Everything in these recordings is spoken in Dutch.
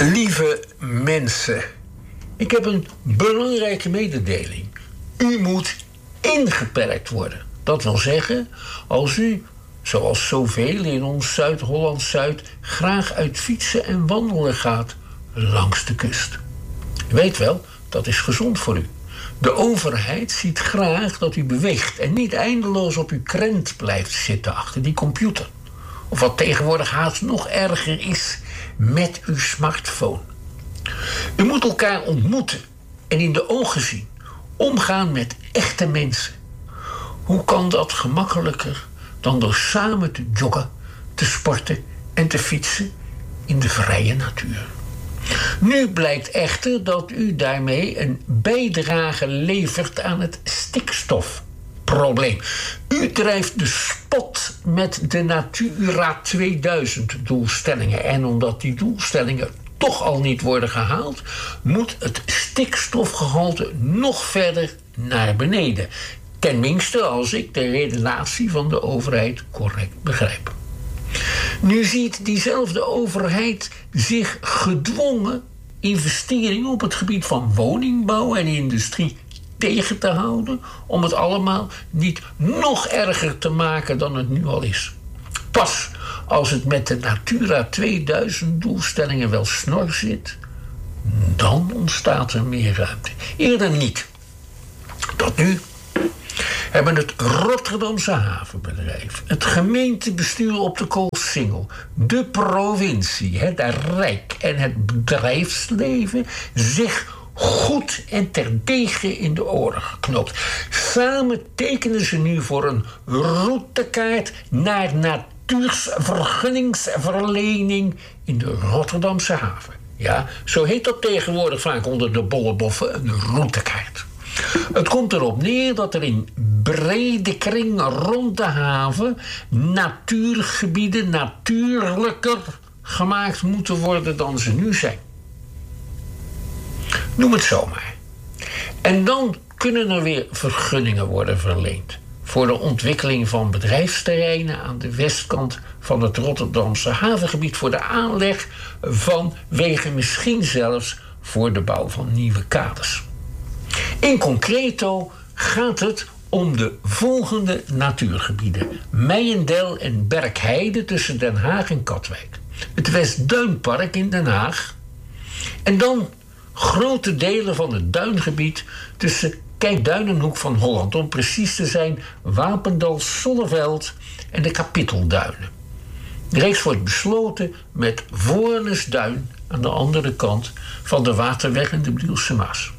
Lieve mensen, ik heb een belangrijke mededeling. U moet ingeperkt worden. Dat wil zeggen, als u, zoals zoveel in ons Zuid-Holland-Zuid, graag uit fietsen en wandelen gaat langs de kust. U weet wel, dat is gezond voor u. De overheid ziet graag dat u beweegt en niet eindeloos op uw krent blijft zitten achter die computer. Of wat tegenwoordig haast nog erger is, met uw smartphone. U moet elkaar ontmoeten en in de ogen zien. Omgaan met echte mensen. Hoe kan dat gemakkelijker dan door samen te joggen, te sporten en te fietsen in de vrije natuur? Nu blijkt echter dat u daarmee een bijdrage levert aan het stikstofprobleem. U drijft de spot met de Natura 2000 doelstellingen. En omdat die doelstellingen toch al niet worden gehaald, moet het stikstofgehalte nog verder naar beneden. Tenminste als ik de redenatie van de overheid correct begrijp. Nu ziet diezelfde overheid zich gedwongen investeringen op het gebied van woningbouw en industrie tegen te houden, om het allemaal niet nog erger te maken dan het nu al is. Pas als het met de Natura 2000 doelstellingen wel snor zit, dan ontstaat er meer ruimte. Eerder niet. Tot nu hebben het Rotterdamse havenbedrijf, het gemeentebestuur op de Koolsingel, de provincie, het Rijk en het bedrijfsleven zich goed en terdege in de oren geknoopt. Samen tekenen ze nu voor een routekaart naar natuurvergunningsverlening in de Rotterdamse haven. Ja, zo heet dat tegenwoordig vaak onder de bolleboffen, een routekaart. Het komt erop neer dat er in brede kring rond de haven natuurgebieden natuurlijker gemaakt moeten worden dan ze nu zijn. Noem het zomaar. En dan kunnen er weer vergunningen worden verleend voor de ontwikkeling van bedrijfsterreinen aan de westkant van het Rotterdamse havengebied, voor de aanleg van wegen, misschien zelfs voor de bouw van nieuwe kades. In concreto gaat het om de volgende natuurgebieden: Meijendel en Berkheide tussen Den Haag en Katwijk, het Westduinpark in Den Haag en dan grote delen van het duingebied tussen Kijkduin en Hoek van Holland, om precies te zijn Wapendal, Zonneveld en de Kapittelduinen. De reeks wordt besloten met Voornesduin aan de andere kant van de Waterweg en de Brielse Maas.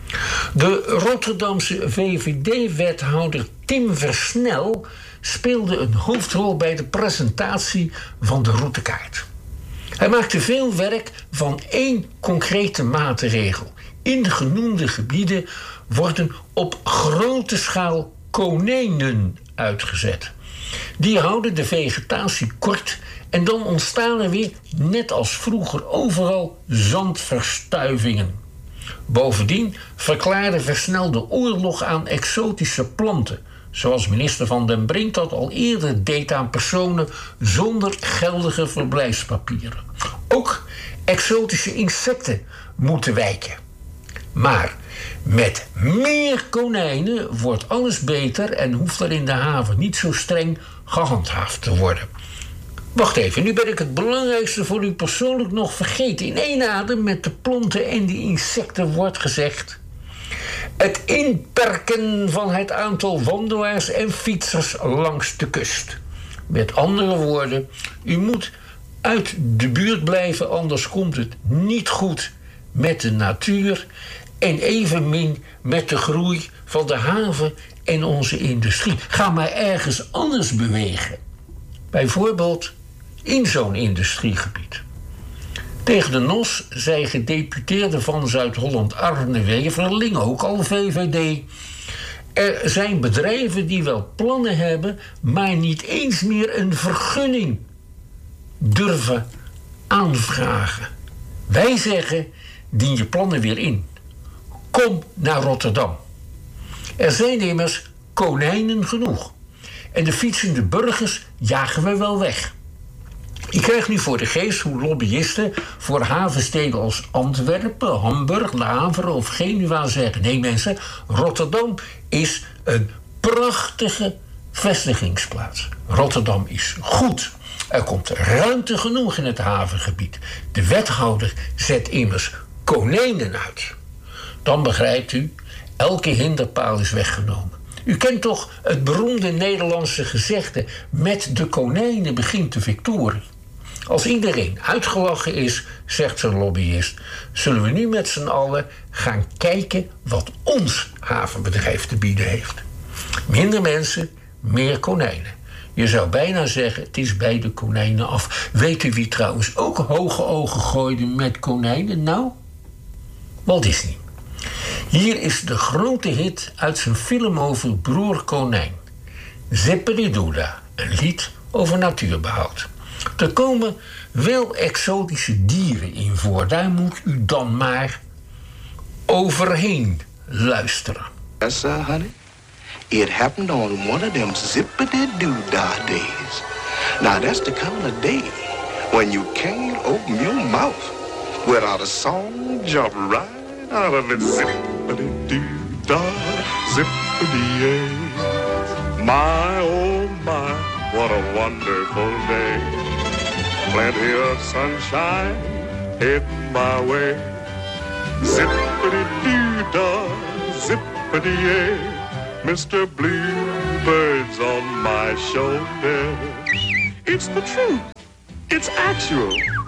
De Rotterdamse VVD-wethouder Tim Versnel speelde een hoofdrol bij de presentatie van de routekaart. Hij maakte veel werk van één concrete maatregel. In de genoemde gebieden worden op grote schaal konijnen uitgezet. Die houden de vegetatie kort en dan ontstaan er weer, net als vroeger overal, zandverstuivingen. Bovendien verklaarde Versnel de oorlog aan exotische planten, zoals minister Van den Brink dat al eerder deed aan personen zonder geldige verblijfspapieren. Ook exotische insecten moeten wijken. Maar met meer konijnen wordt alles beter en hoeft er in de haven niet zo streng gehandhaafd te worden. Wacht even, nu ben ik het belangrijkste voor u persoonlijk nog vergeten. In één adem met de planten en de insecten wordt gezegd: het inperken van het aantal wandelaars en fietsers langs de kust. Met andere woorden, u moet uit de buurt blijven, anders komt het niet goed met de natuur en evenmin met de groei van de haven en onze industrie. Ga maar ergens anders bewegen. Bijvoorbeeld in zo'n industriegebied. Tegen de NOS zei gedeputeerde van Zuid-Holland Arne Weverling, ook al VVD: er zijn bedrijven die wel plannen hebben, maar niet eens meer een vergunning durven aanvragen. Wij zeggen: dien je plannen weer in. Kom naar Rotterdam. Er zijn immers konijnen genoeg. En de fietsende burgers jagen we wel weg. Je krijgt nu voor de geest hoe lobbyisten voor havensteden als Antwerpen, Hamburg, Le Havre of Genua zeggen: nee mensen, Rotterdam is een prachtige vestigingsplaats. Rotterdam is goed. Er komt ruimte genoeg in het havengebied. De wethouder zet immers konijnen uit. Dan begrijpt u, elke hinderpaal is weggenomen. U kent toch het beroemde Nederlandse gezegde: met de konijnen begint de victorie. Als iedereen uitgelachen is, zegt zijn lobbyist, zullen we nu met z'n allen gaan kijken wat ons havenbedrijf te bieden heeft. Minder mensen, meer konijnen. Je zou bijna zeggen, het is bij de konijnen af. Weet u wie trouwens ook hoge ogen gooide met konijnen? Nou, Walt Disney. Hier is de grote hit uit zijn film over Broer Konijn. Zipperidoeda, een lied over natuurbehoud. Er komen wel exotische dieren in voor. Daar moet u dan maar overheen luisteren. Yes, honey. It happened on one of them zippity-doo-dah days. Now, that's the kind of day when you can't open your mouth without a song jump right out of it. Zippity-doo-dah, zippity-yay. My, oh my, what a wonderful day. Plenty of sunshine heading my way. Zippity-doo-dah, zippity-yay. Mr. Bluebird's on my shoulder. It's the truth. It's actual.